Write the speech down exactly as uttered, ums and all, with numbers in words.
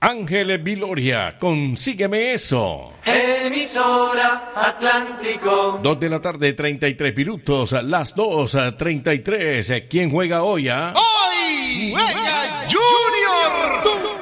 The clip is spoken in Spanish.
Ángel Viloria, consígueme eso. Emisora Atlántico. Dos de la tarde, treinta y tres minutos. Las dos, treinta y tres. ¿Quién juega hoy? ¿Ah? ¡Hoy juega